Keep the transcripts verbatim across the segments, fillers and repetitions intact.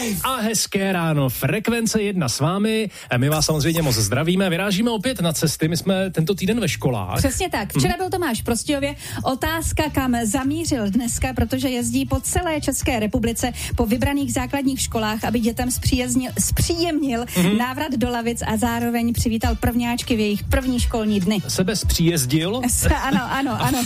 A hezké ráno, Frekvence jedna s vámi. My vás samozřejmě moc zdravíme. Vyrážíme opět na cesty, my jsme tento týden ve školách. Přesně tak. Včera byl Tomáš v Prostějově. Otázka, kam zamířil dneska, protože jezdí po celé České republice po vybraných základních školách, aby dětem zpříjemnil mm-hmm. návrat do lavic a zároveň přivítal prvňáčky v jejich první školní dny. Sebe zpříjezdil? Ano, ano, ano.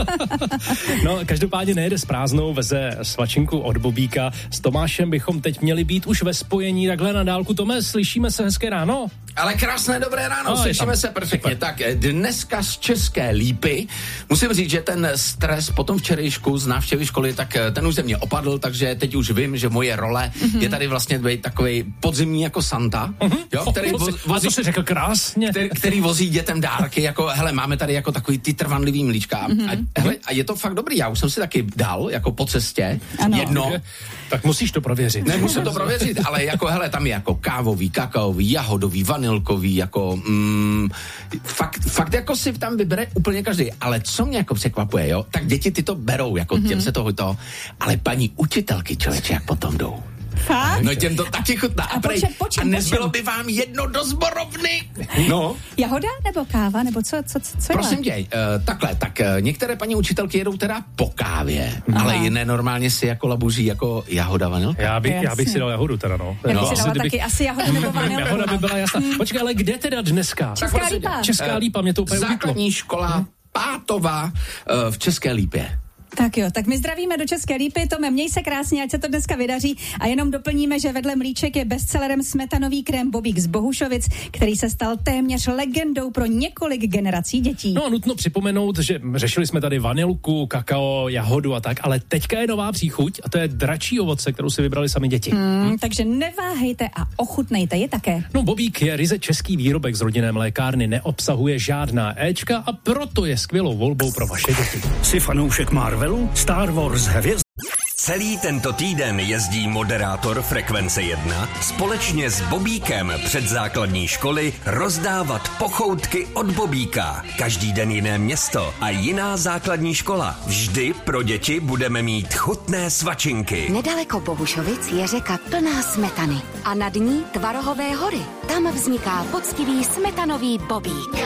No, každopádně nejede s prázdnou, veze svačinku od Bobíka. S Tomášem bychom teď měli být už ve spojení takhle na dálku. Tome, slyšíme se, hezké ráno? Ale krásné dobré ráno, no, slyšíme se perfektně. Super. Tak dneska z České Lípy musím říct, že ten stres po tom včerejšku z návštěvy školy, tak ten už ze mě opadl, takže teď už vím, že moje role mm-hmm. je tady vlastně být takovej podzimní jako Santa, mm-hmm. jo, který oh, vozí, a to jsi řekl krásně. Který, který vozí dětem dárky, jako hele, máme tady jako takový ty trvanlivý mlíčka. Mm-hmm. A, hele, a je to fakt dobrý, já už jsem si taky dal, jako po cestě, ano. jedno. Tak musíš to prověřit. Nemusím to prověřit, ale jako hele, tam je jako kávový, kakaový, jahodový, vanilkový, jako mm, fakt, fakt jako si tam vybere úplně každý. Ale co mě jako překvapuje, jo, tak děti ty to berou, jako mm-hmm. těm se toho to, ale paní učitelky, člověče, jak potom jdou. Fakt? No těm to taky chutná. A, počem, počem, a nezbylo počem. by vám jedno do zborovny. No. Jahoda nebo káva, nebo co, co, co, co Prosím tě, uh, takhle, tak uh, některé paní učitelky jedou teda po kávě, Aha. ale jiné normálně si jako labuží jako jahoda vanilka. Já bych, já bych si dal jahodu teda, no. Já bych no. si dala taky asi jahodu nebo vanilku. Jahoda by byla jasná. Počkej, ale kde teda dneska? Česká Lípa. Česká Lípa, mě to úplně Základní škola Pátová uh, v České Lípě. Tak jo, tak my zdravíme do České Lípy. Tome, měj se krásně, ať se to dneska vydaří. A jenom doplníme, že vedle mlíček je bestsellerem smetanový krém Bobík z Bohušovic, který se stal téměř legendou pro několik generací dětí. No a nutno připomenout, že řešili jsme tady vanilku, kakao, jahodu a tak, ale teďka je nová příchuť a to je dračí ovoce, kterou si vybrali sami děti. Hmm, hm? Takže neváhejte a ochutnejte je také. No, Bobík je ryze český výrobek z rodinné mlékárny, neobsahuje žádná éčka a proto je skvělou volbou pro vaše děti. Jsi fanoušek Marvelu? Star Wars hvězd? Celý tento týden jezdí moderátor Frekvence jedna společně s Bobíkem před základní školy rozdávat pochoutky od Bobíka. Každý den jiné město a jiná základní škola. Vždy pro děti budeme mít chutné svačinky. Nedaleko Bohušovic je řeka plná smetany a nad ní Tvarohové hory. Tam vzniká poctivý smetanový Bobík.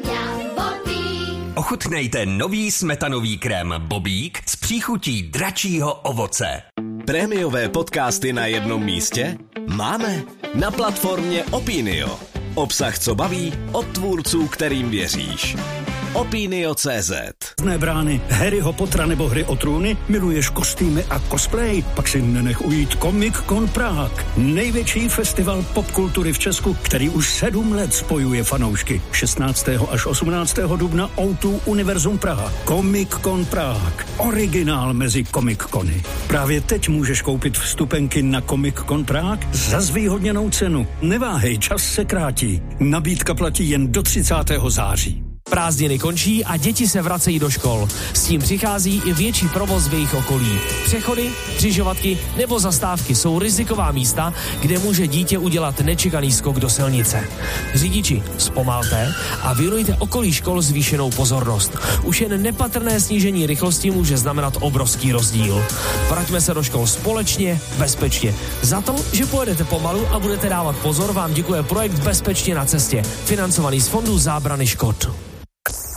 Ochutnejte nový smetanový krém Bobík s příchutí dračího ovoce. Prémiové podcasty na jednom místě? Máme na platformě Opinio. Obsah, co baví, od tvůrců, kterým věříš. Opinio tečka cé zet. Zné brány Harryho Pottera nebo Hry o trůny? Miluješ kostýmy a cosplay? Pak si nenech ujít Comic Con Prague. Největší festival popkultury v Česku, který už sedm let spojuje fanoušky. šestnáctého až osmnáctého dubna ó dva Univerzum Praha. Comic Con Prague. Originál mezi Comic Cony. Právě teď můžeš koupit vstupenky na Comic Con Prague za zvýhodněnou cenu. Neváhej, čas se krátí. Nabídka platí jen do třicátého září. Prázdniny končí a děti se vracejí do škol. S tím přichází i větší provoz v jejich okolí. Přechody, křižovatky nebo zastávky jsou riziková místa, kde může dítě udělat nečekaný skok do silnice. Řidiči, zpomalte a věnujte okolí škol zvýšenou pozornost. Už jen nepatrné snížení rychlosti může znamenat obrovský rozdíl. Vraťme se do škol společně, bezpečně. Za to, že pojedete pomalu a budete dávat pozor, vám děkuje projekt Bezpečně na cestě, financovaný z Fondu zábrany škod.